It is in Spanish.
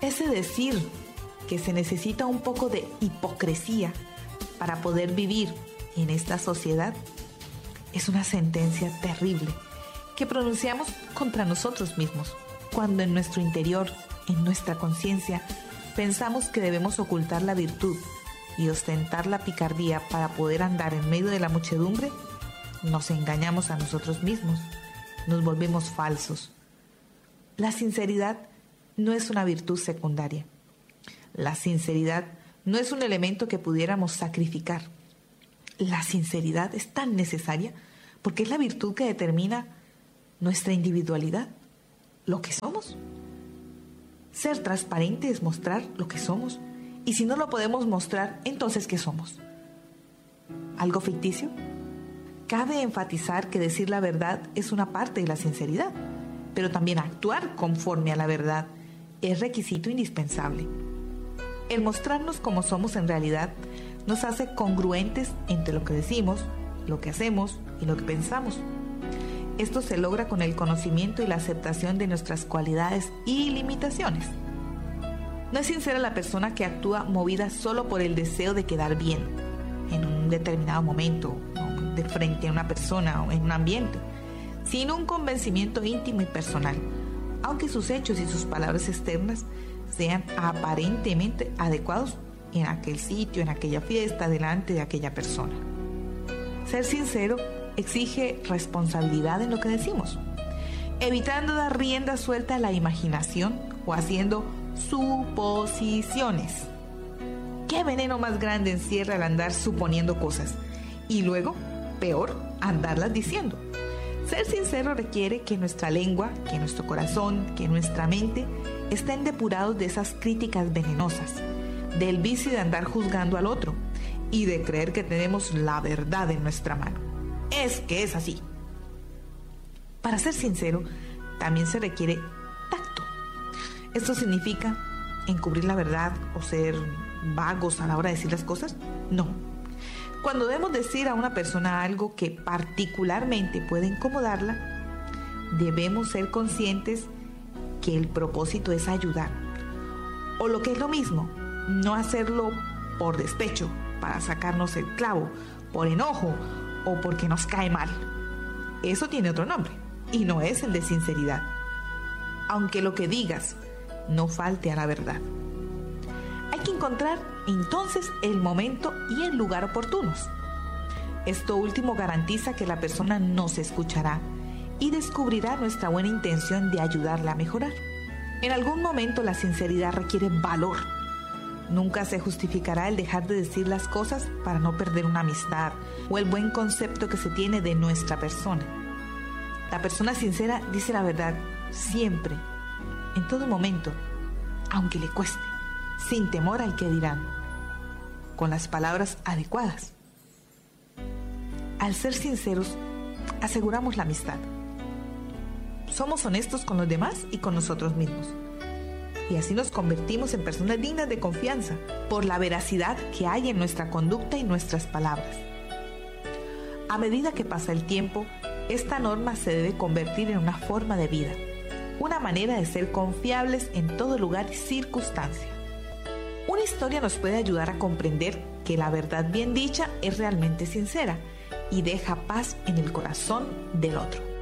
Ese decir que se necesita un poco de hipocresía para poder vivir en esta sociedad es una sentencia terrible que pronunciamos contra nosotros mismos, cuando en nuestro interior, en nuestra conciencia, pensamos que debemos ocultar la virtud y ostentar la picardía para poder andar en medio de la muchedumbre. Nos engañamos a nosotros mismos, nos volvemos falsos. La sinceridad no es una virtud secundaria. La sinceridad no es un elemento que pudiéramos sacrificar. La sinceridad es tan necesaria porque es la virtud que determina nuestra individualidad, lo que somos. Ser transparente es mostrar lo que somos, y si no lo podemos mostrar, entonces ¿qué somos? ¿Algo ficticio? Cabe enfatizar que decir la verdad es una parte de la sinceridad, pero también actuar conforme a la verdad es requisito indispensable. El mostrarnos como somos en realidad nos hace congruentes entre lo que decimos, lo que hacemos y lo que pensamos. Esto se logra con el conocimiento y la aceptación de nuestras cualidades y limitaciones. No es sincera la persona que actúa movida solo por el deseo de quedar bien en un determinado momento, de frente a una persona o en un ambiente, sin un convencimiento íntimo y personal, aunque sus hechos y sus palabras externas sean aparentemente adecuados en aquel sitio, en aquella fiesta, delante de aquella persona. Ser sincero exige responsabilidad en lo que decimos, evitando dar rienda suelta a la imaginación o haciendo suposiciones. ¿Qué veneno más grande encierra el andar suponiendo cosas? Y luego, peor, andarlas diciendo. Ser sincero requiere que nuestra lengua, que nuestro corazón, que nuestra mente estén depurados de esas críticas venenosas, del vicio de andar juzgando al otro y de creer que tenemos la verdad en nuestra mano. Es que es así. Para ser sincero, también se requiere tacto. ¿Esto significa encubrir la verdad o ser vagos a la hora de decir las cosas? No. Cuando debemos decir a una persona algo que particularmente puede incomodarla, debemos ser conscientes que el propósito es ayudar. O lo que es lo mismo, no hacerlo por despecho, para sacarnos el clavo, por enojo o porque nos cae mal. Eso tiene otro nombre y no es el de sinceridad. Aunque lo que digas no falte a la verdad. Hay que encontrar entonces el momento y el lugar oportunos. Esto último garantiza que la persona nos escuchará y descubrirá nuestra buena intención de ayudarla a mejorar. En algún momento la sinceridad requiere valor. Nunca se justificará el dejar de decir las cosas para no perder una amistad o el buen concepto que se tiene de nuestra persona. La persona sincera dice la verdad siempre, en todo momento, aunque le cueste, sin temor al que dirán, con las palabras adecuadas. Al ser sinceros, aseguramos la amistad. Somos honestos con los demás y con nosotros mismos. Y así nos convertimos en personas dignas de confianza por la veracidad que hay en nuestra conducta y nuestras palabras. A medida que pasa el tiempo, esta norma se debe convertir en una forma de vida, una manera de ser confiables en todo lugar y circunstancia. Una historia nos puede ayudar a comprender que la verdad bien dicha es realmente sincera y deja paz en el corazón del otro.